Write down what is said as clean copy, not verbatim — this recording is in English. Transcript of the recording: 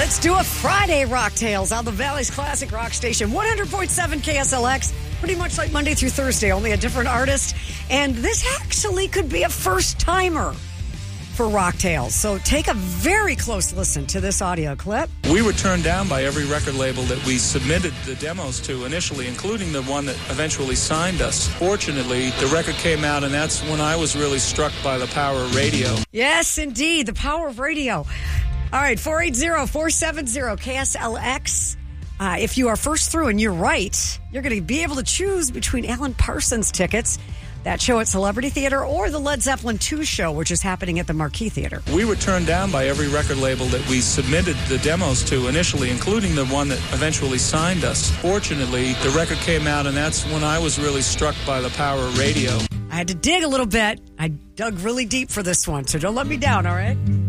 Let's do a Friday Rock Tales on the Valley's Classic Rock Station, 100.7 KSLX. Pretty much like Monday through Thursday, only a different artist. And this actually could be a first-timer for Rock Tales. So take a very close listen to this audio clip. We were turned down by every record label that we submitted the demos to initially, including the one that eventually signed us. Fortunately, the record came out, and that's when I was really struck by the power of radio. Yes, indeed, the power of radio. All right, 480-470-KSLX. If you are first through and you're right, you're going to be able to choose between Alan Parsons tickets, that show at Celebrity Theater, or the Led Zeppelin 2 show, which is happening at the Marquee Theater. We were turned down by every record label that we submitted the demos to initially, including the one that eventually signed us. Fortunately, the record came out, and that's when I was really struck by the power of radio. I had to dig a little bit. I dug really deep for this one, so don't let me down, all right?